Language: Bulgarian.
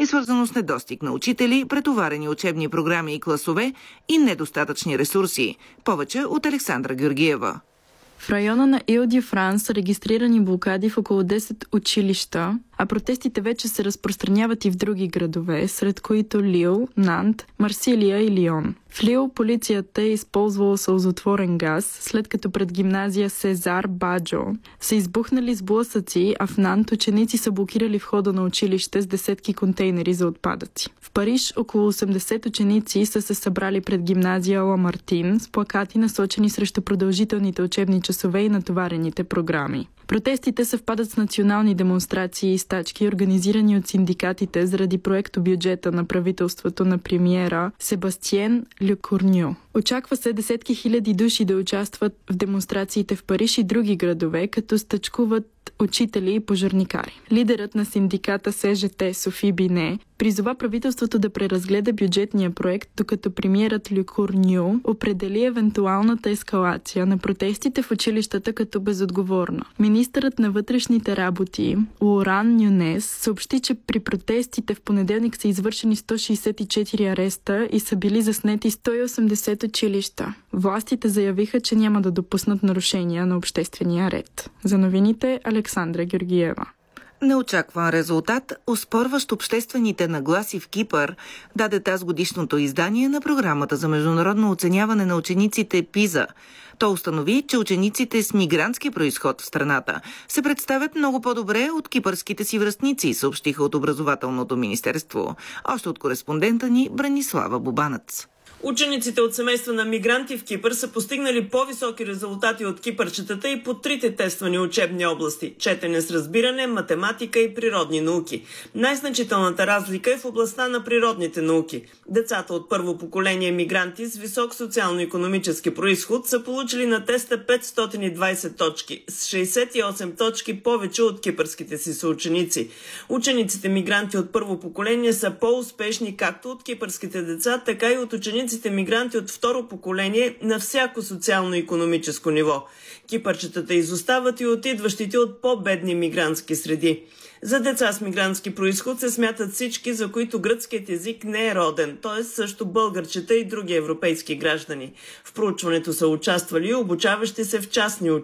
свързано с недостиг на учители, претоварени учебни програми и класове и недостатъчни ресурси. Повече от Александра Георгиева. В района на Ил-де-Франс са регистрирани блокади в около 10 училища, а протестите вече се разпространяват и в други градове, сред които Лил, Нант, Марсилия и Лион. В Лил полицията е използвала сълзотворен газ, след като пред гимназия Сезар Баджо са избухнали сблъсъци, а в Нант ученици са блокирали входа на училище с десетки контейнери за отпадъци. В Париж около 80 ученици са се събрали пред гимназия Ла Мартин с плакати, насочени срещу продължителните учебни часове и натоварените програми. Протестите съвпадат с национални демонстрации и стачки, организирани от синдикатите заради проектобюджета на правителството на премиера Себастиен Лекорньо. Очаква се десетки хиляди души да участват в демонстрациите в Париж и други градове, като стачкуват учители и пожарникари. Лидерът на синдиката СЖТ Софи Бине призова правителството да преразгледа бюджетния проект, докато премиерът Лекорньо определи евентуалната ескалация на протестите в училищата като безотговорна. Министърът на вътрешните работи Лоран Нюнес съобщи, че при протестите в понеделник са извършени 164 ареста и са били заснети 180 училища. Властите заявиха, че няма да допуснат нарушения на обществения ред. За новините Александра Георгиева. Неочакван резултат, оспорващ обществените нагласи в Кипър, даде тазгодишното издание на програмата за международно оценяване на учениците ПИЗА. То установи, че учениците с мигрантски произход в страната се представят много по-добре от кипърските си връстници, съобщиха от Образователното министерство. Още от кореспондента ни Бранислава Бубанец. Учениците от семейства на мигранти в Кипър са постигнали по-високи резултати от кипърчетата и по трите тествани учебни области – четене с разбиране, математика и природни науки. Най-значителната разлика е в областта на природните науки. Децата от първо поколение мигранти с висок социално-икономически произход са получили на теста 520 точки, с 68 точки повече от кипърските си съученици. Учениците мигранти от първо поколение са по-успешни както от кипърските деца, така и от учениците мигранти от второ поколение на всяко социално-икономическо ниво. Кипърчетата изостават и от идващите от по-бедни мигрантски среди. За деца с мигрантски произход се смятат всички, за които гръцкият език не е роден, т.е. също българчета и други европейски граждани. В проучването са участвали и обучаващи се в частни